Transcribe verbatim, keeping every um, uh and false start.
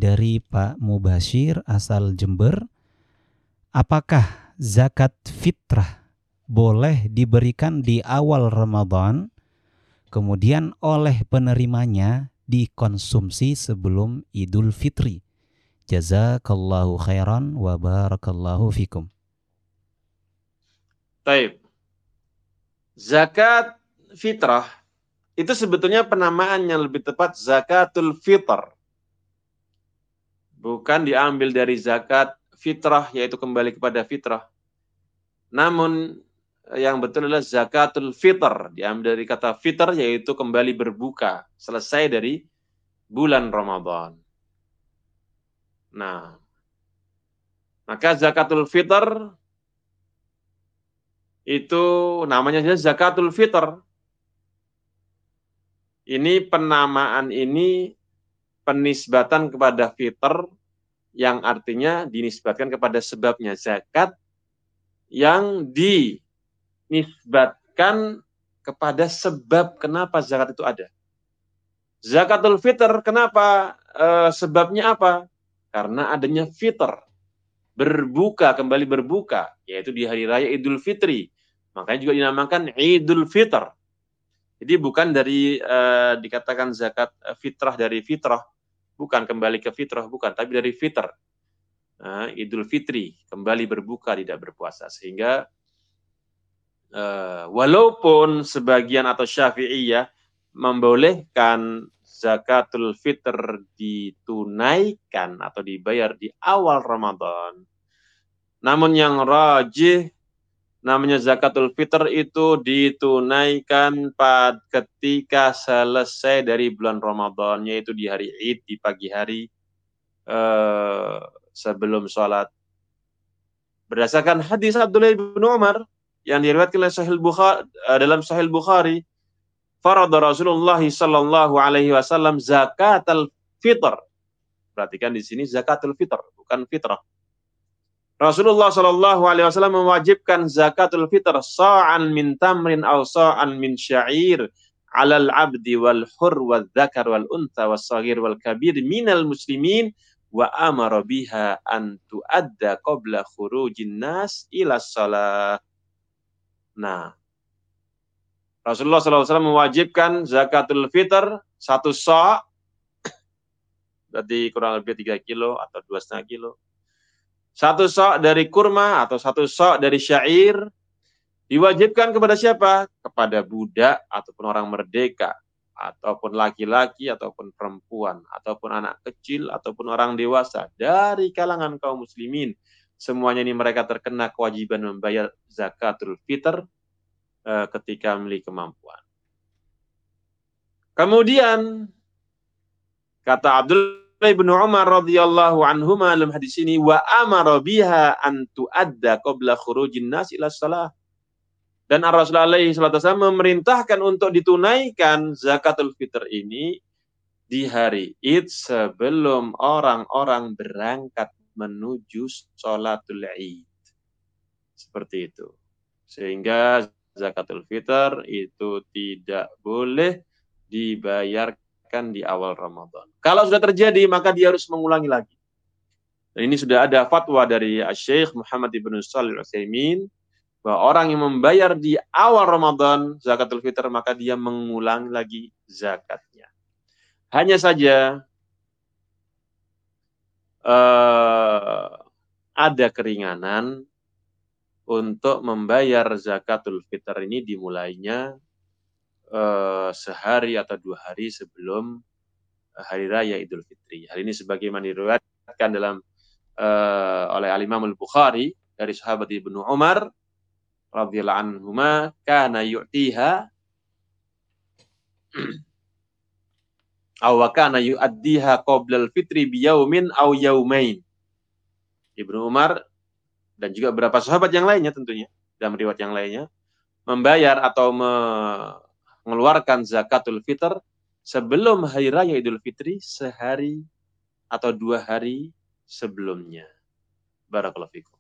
dari Pak Mubashir asal Jember. Apakah zakat fitrah boleh diberikan di awal Ramadan, kemudian oleh penerimanya dikonsumsi sebelum Idul Fitri? Jazakallahu khairan wa barakallahu fikum. Taib. Zakat fitrah itu sebetulnya penamaan yang lebih tepat zakatul fitr. Bukan diambil dari zakat fitrah, yaitu kembali kepada fitrah. Namun yang betul adalah zakatul fitr, diambil dari kata fitr, yaitu kembali berbuka, selesai dari bulan Ramadan. Nah, maka zakatul fitr itu namanya zakatul fitr. Ini penamaan ini penisbatan kepada fitr yang artinya dinisbatkan kepada sebabnya. Zakat yang dinisbatkan kepada sebab kenapa zakat itu ada. Zakatul fitr kenapa? E, sebabnya apa? Karena adanya fitr. Berbuka, kembali berbuka. Yaitu di hari raya Idul Fitri. Makanya juga dinamakan Idul Fitr. Jadi bukan dari e, dikatakan zakat fitrah dari fitrah. Bukan kembali ke fitrah, bukan. Tapi dari fitr. Nah, Idul Fitri, kembali berbuka, tidak berpuasa. Sehingga uh, walaupun sebagian atau Syafi'iyah membolehkan zakatul fitr ditunaikan atau dibayar di awal Ramadan, namun yang rajih namanya zakatul fitr itu ditunaikan pada ketika selesai dari bulan Ramadan, yaitu di hari Id, di pagi hari uh, sebelum sholat. Berdasarkan hadis Abdullah bin Umar yang diriwayatkan oleh Sahih Bukhari, dalam Sahih Bukhari, farada Rasulullah sallallahu alaihi wasallam zakatul fitr. Perhatikan di sini zakatul fitr, bukan fitrah. Rasulullah sallallahu alaihi wasallam mewajibkan zakatul fitr sa'an min tamrin aw sa'an min sya'ir 'alal 'abdi wal hur wal dzakar wal untha was shaghir wal kabir minal muslimin wa amara biha an tu'adda qabla khurujin nas ila shalah. Nah, Rasulullah sallallahu alaihi wasallam mewajibkan zakatul fitr satu sa', berarti kurang lebih tiga kilo atau dua setengah kilo. Satu sa' dari kurma atau satu sa' dari syair diwajibkan kepada siapa? Kepada budak ataupun orang merdeka, ataupun laki-laki, ataupun perempuan, ataupun anak kecil, ataupun orang dewasa dari kalangan kaum muslimin. Semuanya ini mereka terkena kewajiban membayar zakatul fitr eh, ketika memiliki kemampuan. Kemudian kata Abdullah bin Umar radhiyallahu anhuma dalam hadis ini, wa amara biha an tu'adda qabla khurujin nas ila shalah. Dan Rasulullah alaihi wasallam memerintahkan untuk ditunaikan zakatul fitr ini di hari Id sebelum orang-orang berangkat menuju sholatul Id. Seperti itu. Sehingga zakatul fitr itu tidak boleh dibayarkan di awal Ramadan. Kalau sudah terjadi, maka dia harus mengulangi lagi. Dan ini sudah ada fatwa dari Syekh Muhammad ibn Shalih Al-Utsaimin bahwa orang yang membayar di awal Ramadan zakatul fitr, maka dia mengulang lagi zakatnya. Hanya saja uh, ada keringanan untuk membayar zakatul fitr ini dimulainya uh, sehari atau dua hari sebelum hari raya Idul Fitri. Hal ini sebagaimana diriwayatkan dalam uh, oleh Al-Imam Al-Bukhari dari sahabat Ibnu Umar radhiyallahu anhuma, kana yu'tiha aw kana yu'addiha qabla al-fitri biyaumin aw yaumain. Ibnu Umar dan juga beberapa sahabat yang lainnya tentunya dalam riwayat yang lainnya membayar atau mengeluarkan zakatul fitr sebelum hari raya Idul Fitri sehari atau dua hari sebelumnya. Barakallahu fikum.